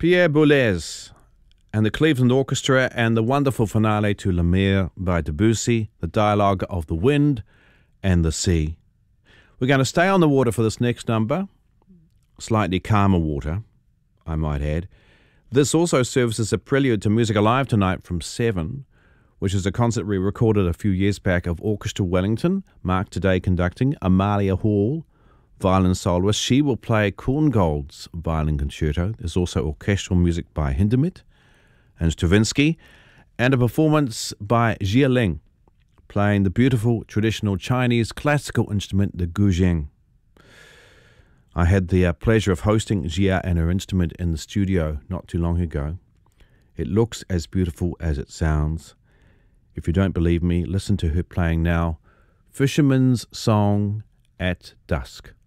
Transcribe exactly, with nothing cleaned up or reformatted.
Pierre Boulez and the Cleveland Orchestra, and the wonderful finale to La Mer by Debussy, the dialogue of the wind and the sea. We're going to stay on the water for this next number, slightly calmer water, I might add. This also serves as a prelude to Music Alive tonight from seven, which is a concert we recorded a few years back of Orchestra Wellington, Mark today conducting, Amalia Hall, violin soloist. She will play Korngold's violin concerto. There's also orchestral music by Hindemith and Stravinsky, and a performance by Jia Ling, playing the beautiful traditional Chinese classical instrument, the guzheng. I had the uh, pleasure of hosting Jia and her instrument in the studio not too long ago. It looks as beautiful as it sounds. If you don't believe me, listen to her playing now, Fisherman's Song at Dusk.